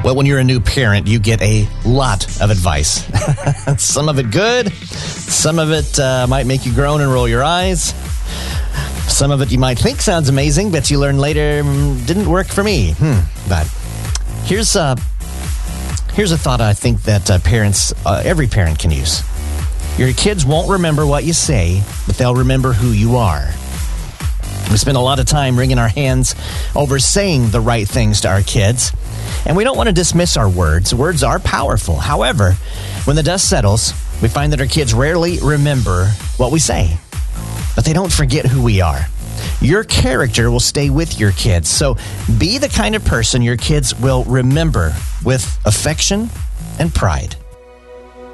Well, when you're a new parent, you get a lot of advice. Some of it good. Some of it might make you groan and roll your eyes. Some of it you might think sounds amazing, but you learn later didn't work for me. But here's a thought I think that every parent can use. Your kids won't remember what you say, but they'll remember who you are. We spend a lot of time wringing our hands over saying the right things to our kids. And we don't want to dismiss our words. Words are powerful. However, when the dust settles, we find that our kids rarely remember what we say. But they don't forget who we are. Your character will stay with your kids. So be the kind of person your kids will remember with affection and pride.